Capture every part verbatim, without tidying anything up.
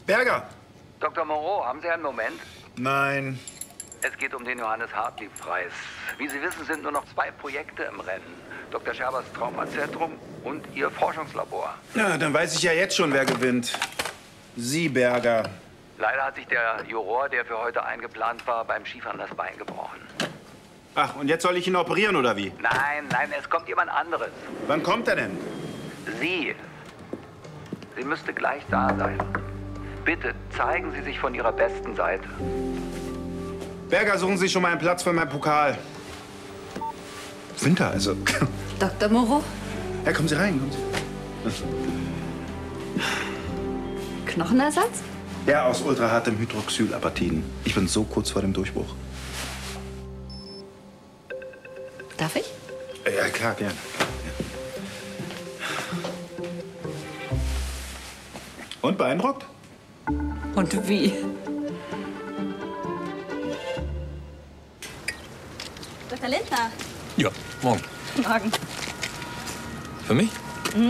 Berger! Doktor Moreau, haben Sie einen Moment? Nein. Es geht um den Johannes-Hartlieb-Preis. Wie Sie wissen, sind nur noch zwei Projekte im Rennen. Doktor Scherbers Traumazentrum und Ihr Forschungslabor. Ja, dann weiß ich ja jetzt schon, wer gewinnt. Sie, Berger. Leider hat sich der Juror, der für heute eingeplant war, beim Skifahren das Bein gebrochen. Ach, und jetzt soll ich ihn operieren, oder wie? Nein, nein, es kommt jemand anderes. Wann kommt er denn? Sie. Sie müsste gleich da sein. Bitte, zeigen Sie sich von Ihrer besten Seite. Berger, suchen Sie schon mal einen Platz für meinen Pokal. Winter, also. Doktor Moreau? Ja, kommen Sie rein, kommen Sie. Knochenersatz? Ja, aus ultrahartem Hydroxylapatiten. Ich bin so kurz vor dem Durchbruch. Darf ich? Ja, klar, gern. Und beeindruckt? Und wie? Doktor Lindner. Ja, morgen. Morgen. Für mich? Mhm.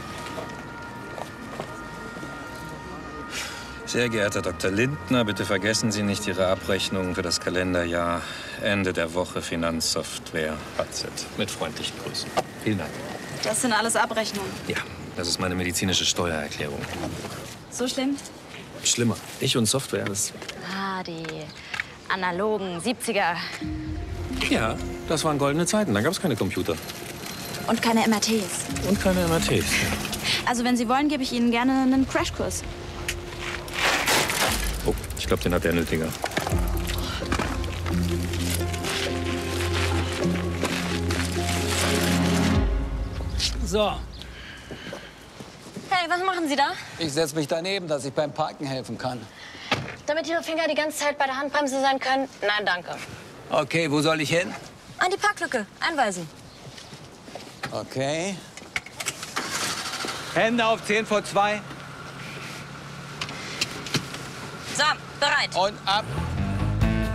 Sehr geehrter Doktor Lindner, bitte vergessen Sie nicht Ihre Abrechnung für das Kalenderjahr Ende der Woche Finanzsoftware H Z. Mit freundlichen Grüßen. Vielen Dank. Das sind alles Abrechnungen. Ja, das ist meine medizinische Steuererklärung. So schlimm? Schlimmer. Ich und Software, das... Ah, die analogen siebziger. Ja, das waren goldene Zeiten. Da gab es keine Computer. Und keine M R Ts. Und keine M R Ts. Also, wenn Sie wollen, gebe ich Ihnen gerne einen Crashkurs. Oh, ich glaube, den hat der nötiger. So, Hey, was machen Sie da? ich setze mich daneben, dass ich beim Parken helfen kann. Damit Ihre Finger die ganze Zeit bei der Handbremse sein können? Nein, danke. Okay, wo soll ich hin? An die Parklücke. Einweisen. Okay. Hände auf zehn vor zwei So, bereit. und ab.